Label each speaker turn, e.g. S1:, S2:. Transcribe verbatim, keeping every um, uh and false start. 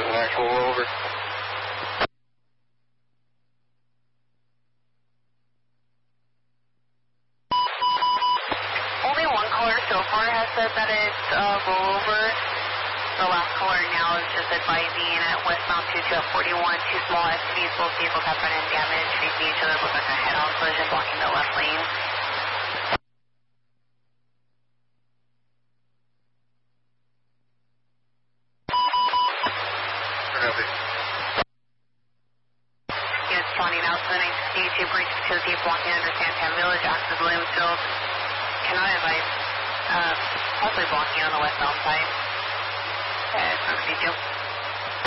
S1: an actual rollover.
S2: Only one caller so far has said that it's uh, rollover. The last caller now is just advising at westbound two two forty-one, two small S U Vs, both vehicles have front end damage, facing each other, look like a head-on collision blocking the left lane. Units responding out to the nine sixty-two, breach facility blocking under Santan Village, active Williamsfield. Cannot advise, uh, possibly blocking on the westbound side. Uh, sixty-two.